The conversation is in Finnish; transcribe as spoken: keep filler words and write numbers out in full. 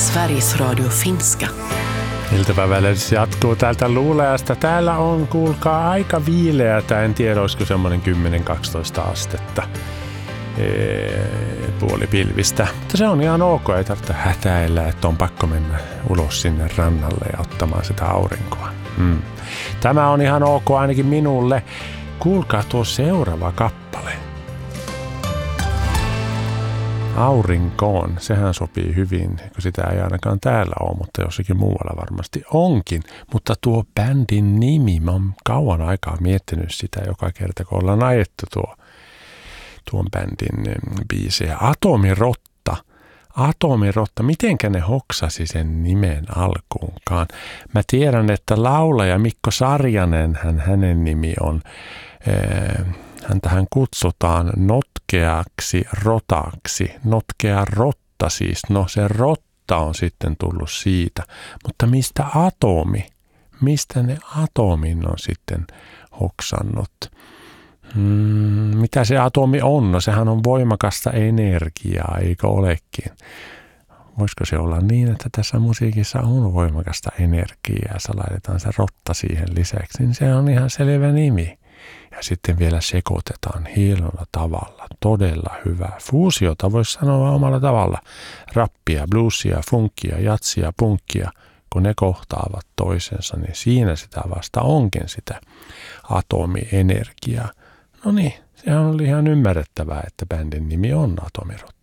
Sveriges Radio Finska. Iltapäivälähdys jatkuu täältä Luuleasta. Täällä on, kuulkaa, aika viileätä. En tiedä, olisiko semmoinen kymmenen kaksitoista astetta ee, puolipilvistä. Mutta se on ihan ok, ei tarvitse hätäillä, että on pakko mennä ulos sinne rannalle ja ottamaan sitä aurinkoa. Hmm. Tämä on ihan ok ainakin minulle. Kuulkaa tuo seuraava kappale. Aurinkoon, sehän sopii hyvin, kun sitä ei ainakaan täällä ole, mutta jossakin muualla varmasti onkin. Mutta tuo bändin nimi, mä oon kauan aikaa miettinyt sitä joka kerta, kun ollaan ajettu tuo, tuon bändin biisejä. Atomirotta. Atomirotta, mitenkä ne hoksasi sen nimen alkuunkaan? Mä tiedän, että laulaja Mikko Sarjanen, hän, hänen nimi on, ee, häntähän kutsutaan notkeaksi rotaksi. Notkea rotta siis, no se rotta on sitten tullut siitä. Mutta mistä atomi? Mistä ne atomin on sitten hoksannut? Hmm, mitä se atomi on? No sehän on voimakasta energiaa, eikö olekin? Voisiko se olla niin, että tässä musiikissa on voimakasta energiaa ja laitetaan se rotta siihen lisäksi, niin se on ihan selvä nimi. Ja sitten vielä sekoitetaan hienolla tavalla. Todella hyvä. Fuusiota voisi sanoa omalla tavalla. Rappia, bluesia, funkia, jatsia, punkkia. Kun ne kohtaavat toisensa, niin siinä sitä vasta onkin sitä atomienergiaa. No niin, sehän oli ihan ymmärrettävää, että bändin nimi on Atomirotta.